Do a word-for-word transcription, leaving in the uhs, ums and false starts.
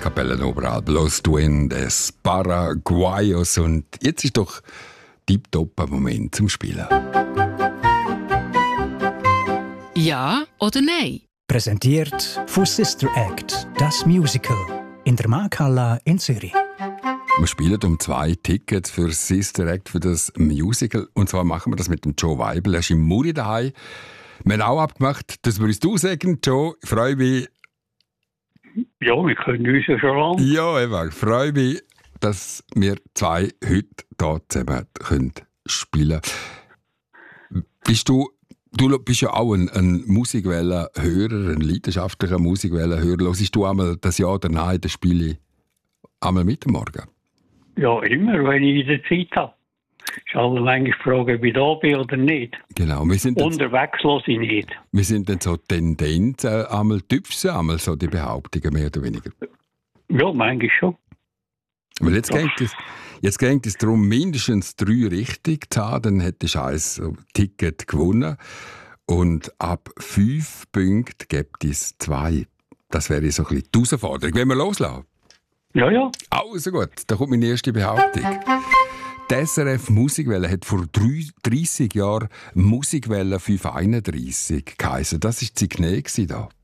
Kapelle Oberalp, Los Duendes, Paraguayos und jetzt ist doch tipptopp ein Moment zum Spielen. Ja oder nein? Präsentiert von Sister Act, das Musical, in der Markthalle in Zürich. Wir spielen um zwei Tickets für Sister Act, für das Musical. Und zwar machen wir das mit dem Joe Weibel. Er ist im Muri daheim. Wir haben auch abgemacht, dass wir uns du sagen, Joe. Ich freue mich. Ja, wir können uns ja schon lange. Ja, Eva, ich freue mich, dass wir zwei heute hier zusammen können spielen können. Bist du, du bist ja auch ein, ein Musikwellenhörer, ein leidenschaftlicher Musikwellenhörer. Hörst du einmal das Jahr oder nein, das Spiel einmal mit am Morgen? Ja, immer, wenn ich wieder Zeit habe. Ist alle manchmal fragen, ob ich da bin oder nicht. Genau. Wir sind Unterwegs höre ich nicht. Wir sind dann so Tendenz, äh, einmal tüpfen, einmal so die Behauptungen, mehr oder weniger. Ja, manchmal schon. Weil jetzt geht es, jetzt geht es darum, mindestens drei richtig zu haben, dann hättest du ein Ticket gewonnen. Und ab fünf Punkten gibt es zwei. Das wäre so ein bisschen die Herausforderung. Wenn wir loslassen? Ja, ja. Also gut, da kommt meine erste Behauptung. Die S R F Musikwelle hat vor dreissig Jahren Musikwelle fünf einunddreissig geheissen. Das war die Signet da.